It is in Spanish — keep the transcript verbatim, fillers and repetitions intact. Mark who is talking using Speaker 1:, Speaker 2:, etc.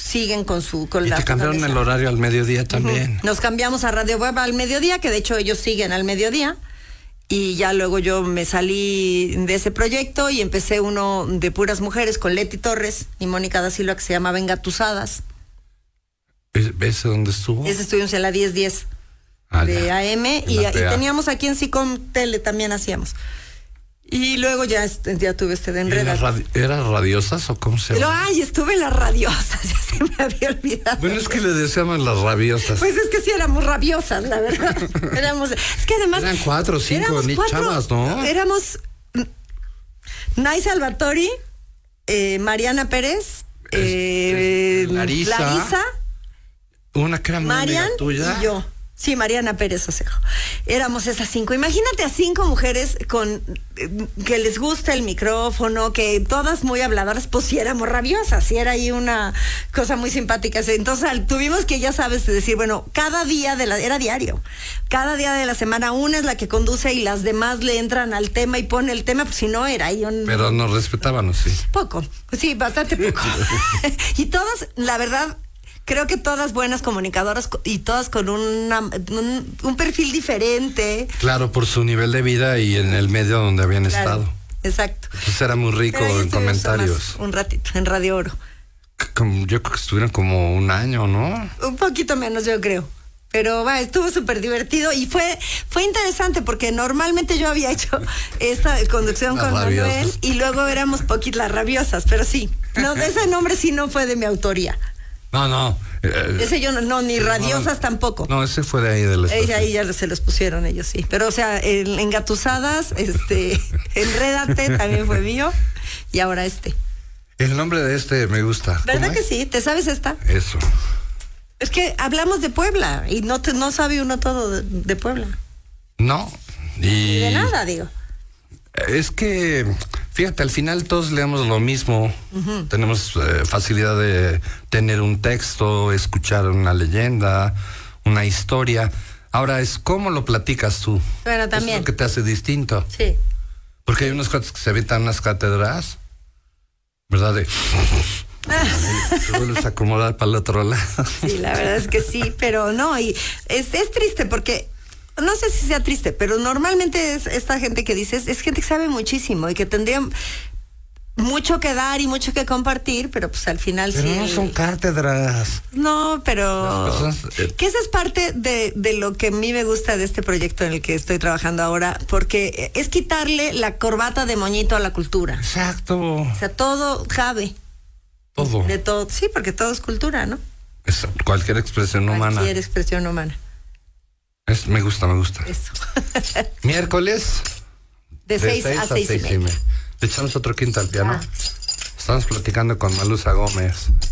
Speaker 1: siguen con su... Con
Speaker 2: y
Speaker 1: la
Speaker 2: te cambiaron el horario al mediodía también.
Speaker 1: Uh-huh. Nos cambiamos a Radio Web al mediodía, que de hecho ellos siguen al mediodía. Y ya luego yo me salí de ese proyecto y empecé uno de puras mujeres con Leti Torres y Mónica da Silva, que se llamaba Engatusadas.
Speaker 2: ¿Ese dónde estuvo?
Speaker 1: Ese estuvimos en la diez diez
Speaker 2: ah,
Speaker 1: de
Speaker 2: ya.
Speaker 1: A M y, y teníamos aquí en Sicom Tele, también hacíamos. Y luego ya, ya tuve este de Enredas.
Speaker 2: ¿Eras radi radiosas o cómo se llama?
Speaker 1: Pero, ay, estuve en las Radiosas, ya se me había olvidado.
Speaker 2: Bueno, es que le decíamos las rabiosas.
Speaker 1: Pues es que sí éramos rabiosas, la verdad. éramos, es que además...
Speaker 2: Eran cuatro o cinco, ni cuatro, chavas, ¿no?
Speaker 1: Éramos Nay Salvatori, eh, Mariana Pérez, eh,
Speaker 2: este, Larisa,
Speaker 1: Larisa,
Speaker 2: una que era muy
Speaker 1: Marian
Speaker 2: tuya.
Speaker 1: Y yo. Sí, Mariana Pérez Osejo. Éramos esas cinco. Imagínate a cinco mujeres con eh, que les gusta el micrófono, que todas muy habladoras, pues sí éramos rabiosas, sí era ahí una cosa muy simpática. Entonces tuvimos que, ya sabes, decir, bueno, cada día de la, era diario, cada día de la semana una es la que conduce y las demás le entran al tema y pone el tema, pues si no era ahí un...
Speaker 2: Pero nos respetaban, ¿sí?
Speaker 1: Poco, sí, bastante poco. Y todas, la verdad... Creo que todas buenas comunicadoras y todas con una, un, un perfil diferente.
Speaker 2: Claro, por su nivel de vida y en el medio donde habían claro, estado.
Speaker 1: Exacto.
Speaker 2: Entonces era muy rico en comentarios.
Speaker 1: Un ratito, en Radio Oro.
Speaker 2: Como, yo creo que estuvieron como un año, ¿no?
Speaker 1: Un poquito menos, yo creo. Pero va, estuvo súper divertido y fue fue interesante porque normalmente yo había hecho esta conducción las con rabiosas. Manuel y luego éramos poquitas las rabiosas, pero sí. No, ese nombre sí no fue de mi autoría.
Speaker 2: No, no.
Speaker 1: Eh, ese yo no, no ni radiosas
Speaker 2: no,
Speaker 1: tampoco.
Speaker 2: No, ese fue de ahí de la estación.
Speaker 1: Ahí ya se los pusieron ellos, sí. Pero, o sea, el Engatusadas, este, Enrédate también fue mío. Y ahora este.
Speaker 2: El nombre de este me gusta.
Speaker 1: ¿Verdad que sí? ¿Te sabes esta?
Speaker 2: Eso.
Speaker 1: Es que hablamos de Puebla y no, te, no sabe uno todo de, de Puebla.
Speaker 2: No. Y...
Speaker 1: y de nada, digo.
Speaker 2: Es que, fíjate, al final todos leemos lo mismo. Uh-huh. Tenemos eh, facilidad de tener un texto, escuchar una leyenda, una historia. Ahora es cómo lo platicas tú.
Speaker 1: Bueno, también.
Speaker 2: Es lo que te hace distinto.
Speaker 1: Sí.
Speaker 2: Porque hay unos cuates que se avientan unas cátedras, ¿verdad? De... te vuelves a acomodar para el otro lado.
Speaker 1: Sí, la verdad es que sí, pero no, y es, es triste porque... No sé si sea triste, pero normalmente es esta gente que dices, es gente que sabe muchísimo y que tendría mucho que dar y mucho que compartir, pero pues al final
Speaker 2: pero
Speaker 1: sí.
Speaker 2: Pero no son cátedras.
Speaker 1: No, pero
Speaker 2: personas, eh...
Speaker 1: que esa es parte de, de lo que a mí me gusta de este proyecto en el que estoy trabajando ahora, porque es quitarle la corbata de moñito a la cultura.
Speaker 2: Exacto.
Speaker 1: O sea, todo cabe.
Speaker 2: Todo.
Speaker 1: De todo, sí, porque todo es cultura, ¿no?
Speaker 2: Es cualquier expresión
Speaker 1: cualquier
Speaker 2: humana.
Speaker 1: Cualquier expresión humana.
Speaker 2: Es, me gusta, me gusta.
Speaker 1: Eso.
Speaker 2: Miércoles.
Speaker 1: De seis a seis y media.
Speaker 2: Le echamos otro quinto al piano. Ah. Estamos platicando con Malusa Gómez.